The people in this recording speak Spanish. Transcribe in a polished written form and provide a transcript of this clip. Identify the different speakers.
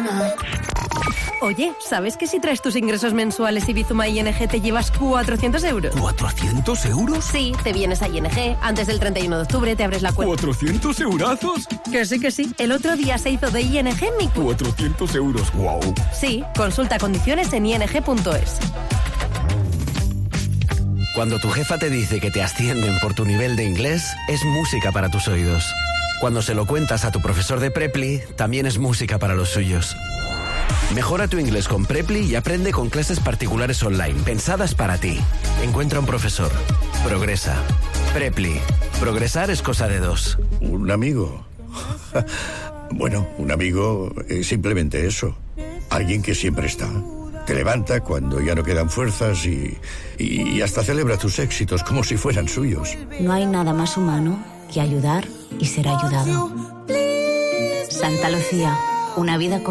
Speaker 1: Oye, ¿sabes que si traes tus ingresos mensuales y Bizuma ING te llevas 400 euros?
Speaker 2: ¿400 euros?
Speaker 1: Sí, te vienes a ING, antes del 31 de octubre te abres la cuenta.
Speaker 2: ¿400 eurazos?
Speaker 1: Que sí. El otro día se hizo de ING mi cuenta.
Speaker 2: 400 euros, wow.
Speaker 1: Sí, consulta condiciones en ing.es.
Speaker 3: Cuando tu jefa te dice que te ascienden por tu nivel de inglés, es música para tus oídos. Cuando se lo cuentas a tu profesor de Preply, también es música para los suyos. Mejora tu inglés con Preply y aprende con clases particulares online, pensadas para ti. Encuentra un profesor. Progresa. Preply. Progresar es cosa de dos.
Speaker 4: ¿Un amigo? Bueno, un amigo es simplemente eso. Alguien que siempre está. Te levanta cuando ya no quedan fuerzas y hasta celebra tus éxitos como si fueran suyos.
Speaker 5: No hay nada más humano que ayudar y ser ayudado. Santa Lucía, una vida con